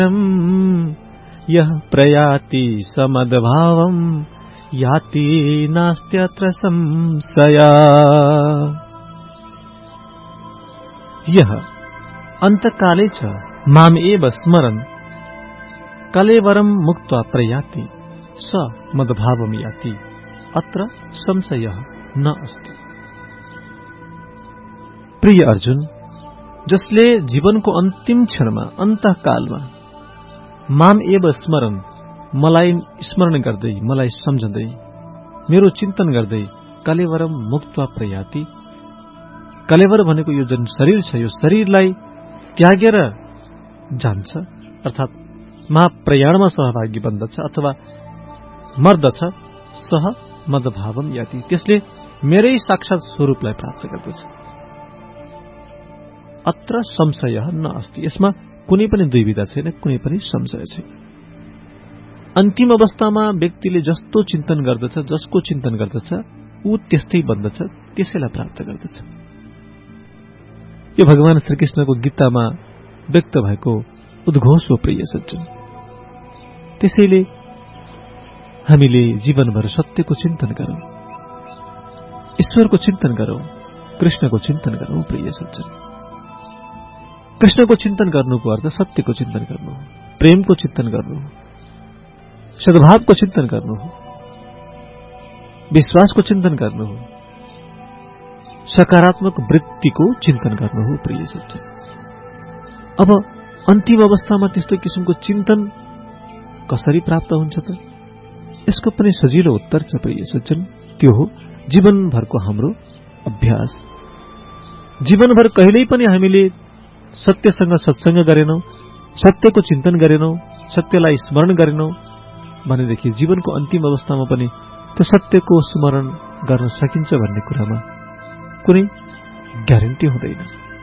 यः प्रयाति समद्भावं याति नास्त्यत्र संशया। यः अंतकाले च माम एव स्मरन् कलेवरं मुक्त्वा प्रयाति स मद्भावं याति अत्र संशयः न अस्ति। प्रिय अर्जुन, जसले जीवनको अन्तिम क्षणमा अन्तकालमा माम एव स्मरन्, मलाई स्मरण गर्दै, मलाई सम्झँदै, मेरो चिन्तन गर्दै कलेवरम मुक्त्वा प्रयाति, कलेवर भनेको यो जुन शरीर छ, यो शरीरलाई त्यागेर जान्छ अर्थात् महाप्रयाणमा सहभागी बन्दछ अथवा मर्दछ, सह मद्भावम याति, त्यसले मेरै साक्षात स्वरूपलाई प्राप्त गर्दछ। अत्र संशय न अस्ति, यसमा कुनै पनि दुविधा छैन, कुनै पनि संशय छैन। अन्तिम अवस्थामा व्यक्तिले जस्तो चिन्तन गर्दछ, जसको चिन्तन गर्दछ, ऊ त्यस्तै बन्दछ, त्यसैलाई प्राप्त गर्दछ। यो भगवान श्रीकृष्णको गीतामा व्यक्त भएको उद्घोष हो प्रिय सज्जन। त्यसैले हामीले जीवनभर सत्यको चिन्तन गरौं, ईश्वरको चिन्तन गरौं, कृष्णको चिन्तन गरौं प्रिय सज्जन। कृष्णको चिन्तन गर्नुको अर्थ सत्यको चिन्तन गर्नु हो, प्रेमको चिन्तन गर्नु हो, सद्भावको चिन्तन गर्नु हो, विश्वासको चिन्तन गर्नु हो, सकारात्मक वृत्तिको चिन्तन गर्नु हो प्रिय सज्जन। अब अन्तिम अवस्थामा त्यस्तो किसिमको चिन्तन कसरी प्राप्त हुन्छ त? यसको पनि सजिलो उत्तर छ प्रिय सज्जन, त्यो हो जीवनभरको हाम्रो अभ्यास। जीवनभर कहिल्यै पनि हामीले सत्यसँग सत्संग गरेनौं, सत्यको चिन्तन गरेनौं, सत्यलाई स्मरण गरेनौं भनेदेखि जीवनको अन्तिम अवस्थामा पनि त्यो सत्यको स्मरण गर्न सकिन्छ भन्ने कुरामा कुनै ग्यारेन्टी हुँदैन।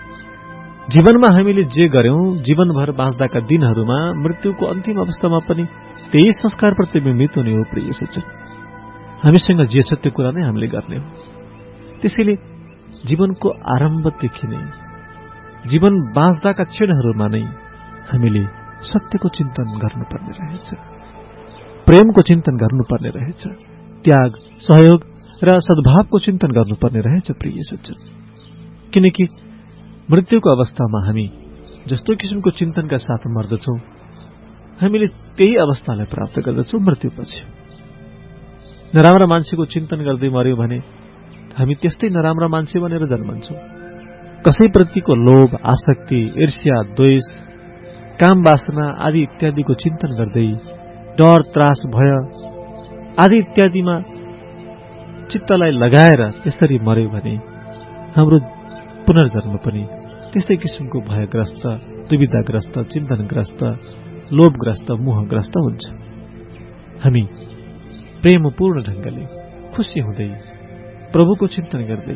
जीवनमा हामीले जे गर्यौं, जीवनभर बाँच्दाका दिनहरूमा मृत्युको अन्तिम अवस्थामा पनि त्यही संस्कार प्रतिबिम्बित हुने हो प्रिय सज्जन। हामीसँग जे छ त्यो कुरा नै हामीले गर्ने हो। त्यसैले जीवनको आरम्भदेखि नै, जीवन बाँच्दाका क्षणहरूमा नै हामीले सत्यको चिन्तन गर्नुपर्ने रहेछ, प्रेमको चिन्तन गर्नुपर्ने रहेछ, त्याग, सहयोग र सद्भावको चिन्तन गर्नुपर्ने रहेछ प्रिय सज्जन। किनकि मृत्युको अवस्थामा हामी जस्तो किसिमको चिन्तनका साथ मर्दछौं, हामीले त्यही अवस्थालाई प्राप्त गर्दछौं मृत्युपछि। नराम्रा मान्छेको चिन्तन गर्दै मर्यौं भने हामी त्यस्तै नराम्रा मान्छे बनेर जन्मन्छौं। कसैप्रतिको लोभ, आसक्ति, ईर्ष्या, द्वेष, काम वासना आदि इत्यादिको चिन्तन गर्दै डर, त्रास, भय आदि इत्यादिमा चित्तलाई लगाएर यसरी मर्यौं भने हाम्रो पुनर्जन्म पनि त्यस्तै किसिमको भयग्रस्त, दुविधाग्रस्त, चिन्तनग्रस्त, लोभग्रस्त, मोहग्रस्त हुन्छ। हामी प्रेमपूर्ण ढंगले खुशी हुँदै प्रभुको चिन्तन गर्दै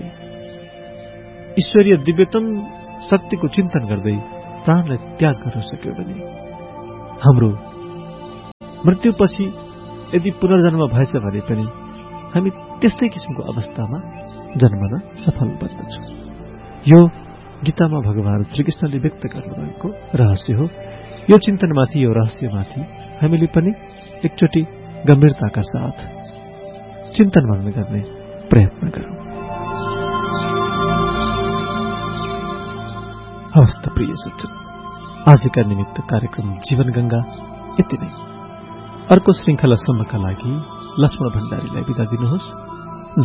ईश्वरीय दिव्यतम शक्तिको चिन्तन गर्दै प्राणलाई त्याग गर्न सक्यो भने हाम्रो मृत्युपछि यदि पुनर्जन्म भएछ भने पनि हामी त्यस्तै किसिमको अवस्थामा जन्मन सफल बन्दछौं। यो गीतामा भगवान श्रीकृष्णले व्यक्त गर्नुभएको रहस्य हो। यो चिन्तनमाथि, यो रहस्यमाथि हामीले पनि एकचोटि गम्भीरताका साथ चिन्तन मनन गर्ने प्रयत्न गरौं। हवस् त प्रिय सज्जन, आजका निमित्त कार्यक्रम जीवन गंगा यति नै। अर्को श्रृंखलासम्मका लागि लक्ष्मण भण्डारीलाई बिदा दिनुहोस्।